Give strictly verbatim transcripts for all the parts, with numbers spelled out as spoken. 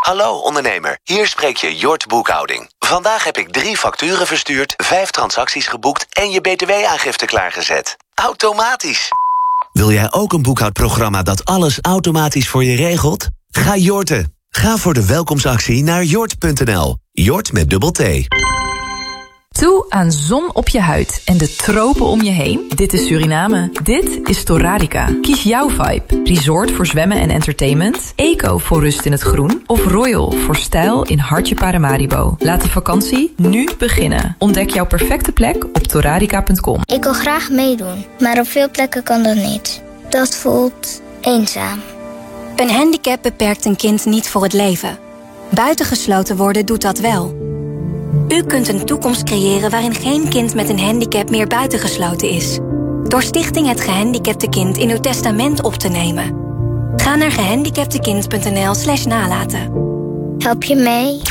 Hallo ondernemer, hier spreek je Jort Boekhouding. Vandaag heb ik drie facturen verstuurd, vijf transacties geboekt en je B T W-aangifte klaargezet. Automatisch. Wil jij ook een boekhoudprogramma dat alles automatisch voor je regelt? Ga Jorten. Ga voor de welkomstactie naar jort punt n l. Jort met dubbel T. Toe aan zon op je huid en de tropen om je heen? Dit is Suriname. Dit is Torradica. Kies jouw vibe. Resort voor zwemmen en entertainment. Eco voor rust in het groen. Of Royal voor stijl in hartje Paramaribo. Laat de vakantie nu beginnen. Ontdek jouw perfecte plek op torradica punt com. Ik wil graag meedoen, maar op veel plekken kan dat niet. Dat voelt eenzaam. Een handicap beperkt een kind niet voor het leven. Buitengesloten worden doet dat wel. U kunt een toekomst creëren waarin geen kind met een handicap meer buitengesloten is. Door Stichting Het Gehandicapte Kind in uw testament op te nemen. Ga naar gehandicaptekind punt n l slash nalaten. Help je mee?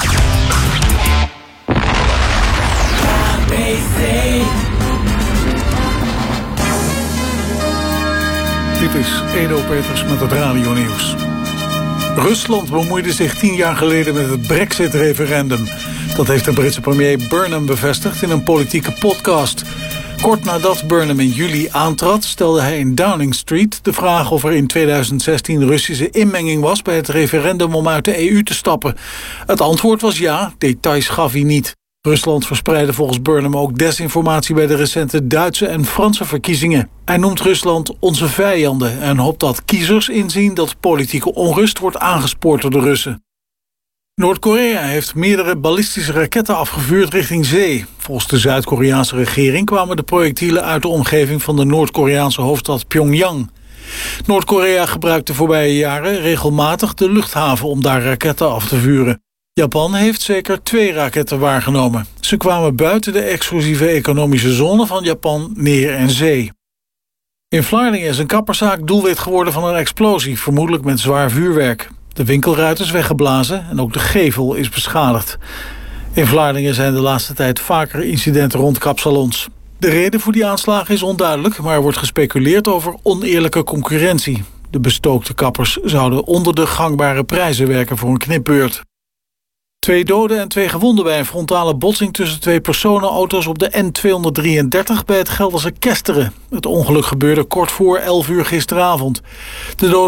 Dit is Edo Peters met het Radio-nieuws. Rusland bemoeide zich tien jaar geleden met het Brexit-referendum. Dat heeft de Britse premier Burnham bevestigd in een politieke podcast. Kort nadat Burnham in juli aantrad, stelde hij in Downing Street de vraag of er in tweeduizend zestien Russische inmenging was bij het referendum om uit de E U te stappen. Het antwoord was ja, details gaf hij niet. Rusland verspreidde volgens Burnham ook desinformatie bij de recente Duitse en Franse verkiezingen. Hij noemt Rusland onze vijanden en hoopt dat kiezers inzien dat politieke onrust wordt aangespoord door de Russen. Noord-Korea heeft meerdere ballistische raketten afgevuurd richting zee. Volgens de Zuid-Koreaanse regering kwamen de projectielen uit de omgeving van de Noord-Koreaanse hoofdstad Pyongyang. Noord-Korea gebruikt de voorbije jaren regelmatig de luchthaven om daar raketten af te vuren. Japan heeft zeker twee raketten waargenomen. Ze kwamen buiten de exclusieve economische zone van Japan neer en zee. In Vlaardingen is een kapperszaak doelwit geworden van een explosie, vermoedelijk met zwaar vuurwerk. De winkelruit is weggeblazen en ook de gevel is beschadigd. In Vlaardingen zijn de laatste tijd vaker incidenten rond kapsalons. De reden voor die aanslagen is onduidelijk, maar er wordt gespeculeerd over oneerlijke concurrentie. De bestookte kappers zouden onder de gangbare prijzen werken voor een knipbeurt. Twee doden en twee gewonden bij een frontale botsing tussen twee personenauto's op de N tweehonderddrieëndertig bij het Gelderse Kesteren. Het ongeluk gebeurde kort voor elf uur gisteravond. De doden